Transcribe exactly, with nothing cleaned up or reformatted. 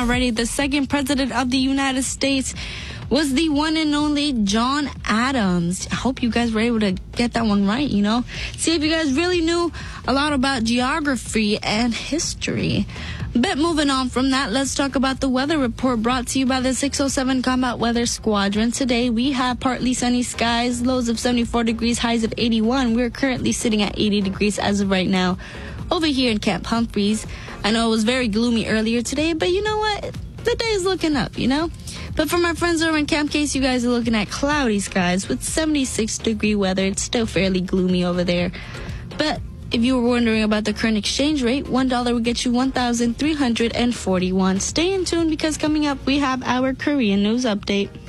already. The second president of the United States was the one and only John Adams. I hope you guys were able to get that one right, you know. See if you guys really knew a lot about geography and history. But moving on from that, let's talk about the weather report brought to you by the six oh seven Combat Weather Squadron. Today, we have partly sunny skies, lows of seventy-four degrees, highs of eighty-one. We're currently sitting at eighty degrees as of right now over here in Camp Humphreys. I know it was very gloomy earlier today, but you know what? The day is looking up, you know? But for my friends over in Camp Case, you guys are looking at cloudy skies with seventy-six degree weather. It's still fairly gloomy over there. But if you were wondering about the current exchange rate, one dollar will get you one thousand three hundred forty-one. Stay in tune because coming up we have our Korean news update.